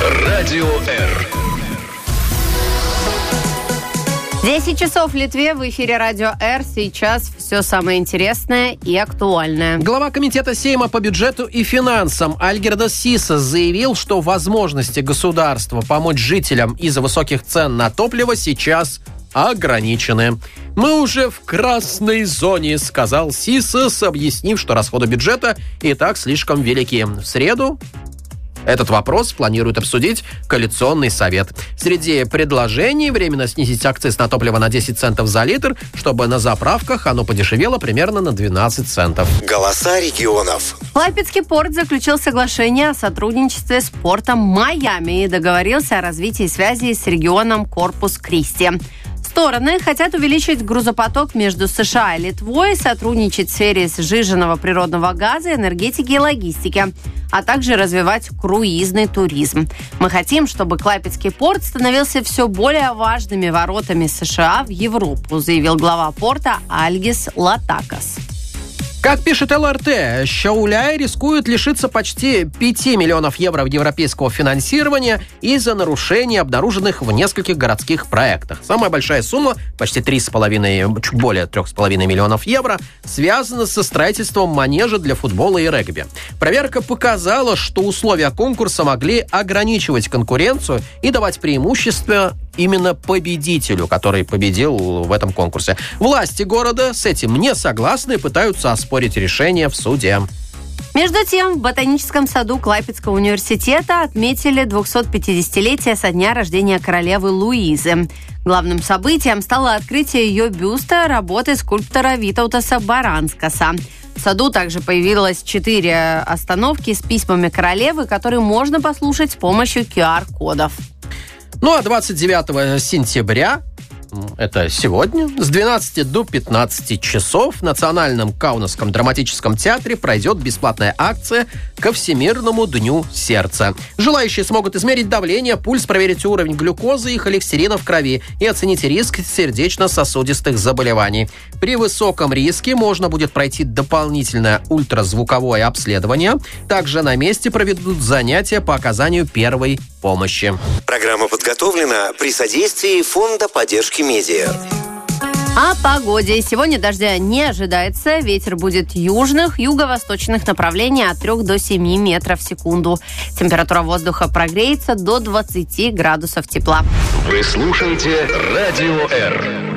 Радио Р. 10 часов в Литве, в эфире Радио Р. Сейчас все самое интересное и актуальное. Глава комитета Сейма по бюджету и финансам Альгирдас Сисас заявил, что возможности государства помочь жителям из-за высоких цен на топливо сейчас ограничены. «Мы уже в красной зоне», — сказал Сисас, объяснив, что расходы бюджета и так слишком велики. В среду этот вопрос планирует обсудить коалиционный совет. Среди предложений временно снизить акциз на топливо на 10 центов за литр, чтобы на заправках оно подешевело примерно на 12 центов. Голоса регионов. Клайпедский порт заключил соглашение о сотрудничестве с портом Майами и договорился о развитии связи с регионом Корпус-Кристи. Стороны хотят увеличить грузопоток между США и Литвой, сотрудничать в сфере сжиженного природного газа, энергетики и логистики, а также развивать круизный туризм. Мы хотим, чтобы Клайпедский порт становился все более важными воротами США в Европу, заявил глава порта Альгис Латакас. Как пишет ЛРТ, Šiauliai рискуют лишиться почти 5 миллионов евро европейского финансирования из-за нарушений, обнаруженных в нескольких городских проектах. Самая большая сумма, почти 3,5, чуть более 3,5 миллионов евро, связана со строительством манежа для футбола и регби. Проверка показала, что условия конкурса могли ограничивать конкуренцию и давать преимущество именно победителю, который победил в этом конкурсе. Власти города с этим не согласны и пытаются оспорить решение в суде. Между тем, в Ботаническом саду Клайпедского университета отметили 250-летие со дня рождения королевы Луизы. Главным событием стало открытие ее бюста работы скульптора Витаутаса Баранскаса. В саду также появилось 4 остановки с письмами королевы, которые можно послушать с помощью QR-кодов. Ну а 29 сентября, это сегодня, с 12 до 15 часов в Национальном Каунасском драматическом театре пройдет бесплатная акция ко Всемирному дню сердца. Желающие смогут измерить давление, пульс, проверить уровень глюкозы и холестерина в крови и оценить риск сердечно-сосудистых заболеваний. При высоком риске можно будет пройти дополнительное ультразвуковое обследование. Также на месте проведут занятия по оказанию первой помощи. Программа подготовлена при содействии Фонда поддержки медиа. О погоде. Сегодня дождя не ожидается. Ветер будет южных, юго-восточных направлений от 3 до 7 метров в секунду. Температура воздуха прогреется до 20 градусов тепла. Вы слушаете Радио Р.